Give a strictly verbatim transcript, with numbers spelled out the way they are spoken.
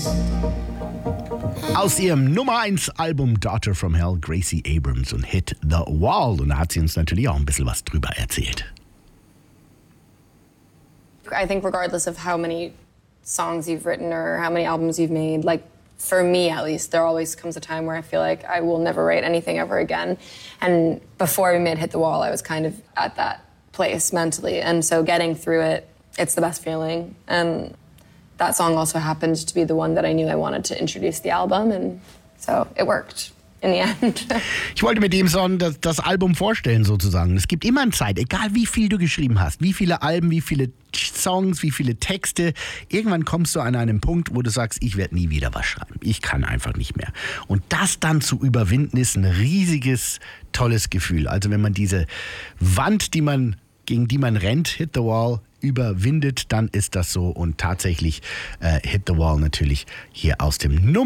Aus ihrem Nummer eins Album Daughter from Hell, Gracie Abrams und Hit the Wall. Und da hat sie uns natürlich auch ein bisschen was drüber erzählt. I think regardless of how many songs you've written or how many albums you've made, like for me at least, there always comes a time where I feel like I will never write anything ever again. And before we made Hit the Wall, I was kind of at that place mentally. And so getting through it, it's the best feeling. And that song also happened to be the one that I knew I wanted to introduce the album. And so it worked. In the end. Ich wollte mit dem Song das, das Album vorstellen sozusagen. Es gibt immer eine Zeit, egal wie viel du geschrieben hast, wie viele Alben, wie viele Songs, wie viele Texte. Irgendwann kommst du an einen Punkt, wo du sagst, ich werde nie wieder was schreiben. Ich kann einfach nicht mehr. Und das dann zu überwinden, ist ein riesiges, tolles Gefühl. Also wenn man diese Wand, die man, gegen die man rennt, Hit the Wall, überwindet, dann ist das so. Und tatsächlich äh, Hit the Wall natürlich hier aus dem Nummer